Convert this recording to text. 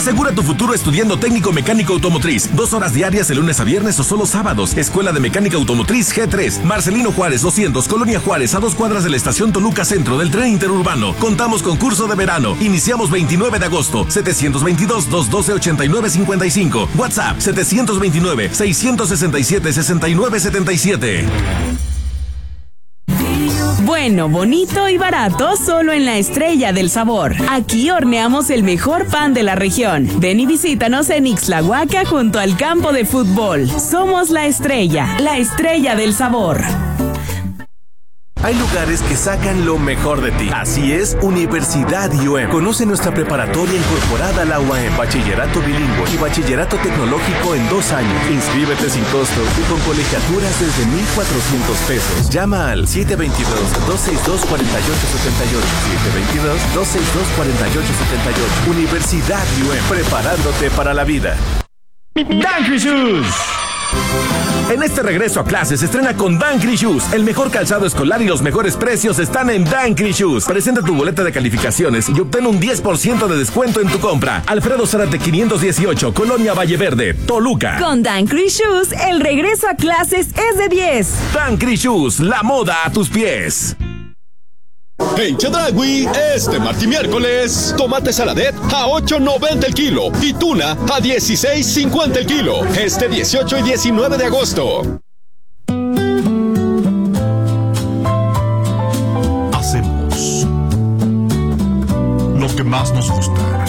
Asegura tu futuro estudiando técnico mecánico automotriz. 2 horas diarias de lunes a viernes o solo sábados. Escuela de Mecánica Automotriz G3. Marcelino Juárez 200, Colonia Juárez, a 2 cuadras de la estación Toluca Centro del tren interurbano. Contamos con curso de verano. Iniciamos 29 de agosto. 722-212-8955. WhatsApp 729-667-6977. Bueno, bonito y barato solo en La Estrella del Sabor. Aquí horneamos el mejor pan de la región. Ven y visítanos en Ixtlahuaca junto al campo de fútbol. Somos La Estrella del Sabor. Hay lugares que sacan lo mejor de ti. Así es, Universidad IUEM. Conoce nuestra preparatoria incorporada a la UAM, bachillerato bilingüe y bachillerato tecnológico en 2 años. Inscríbete sin costo y con colegiaturas desde 1,400 pesos. Llama al 722-262-4878. 722-262-4878. Universidad IUEM, preparándote para la vida. Dankri Shoes. En este regreso a clases se estrena con Dankri Shoes. El mejor calzado escolar y los mejores precios están en Dankri Shoes. Presenta tu boleta de calificaciones y obtén un 10% de descuento en tu compra. Alfredo Zárate 518, Colonia Valle Verde, Toluca. Con Dankri Shoes, el regreso a clases es de 10. Dankri Shoes, la moda a tus pies. En Chedraui, este martes y miércoles, tomate saladet a $8.90 el kilo y tuna a $16.50 el kilo. Este 18 y 19 de agosto. Hacemos lo que más nos gusta.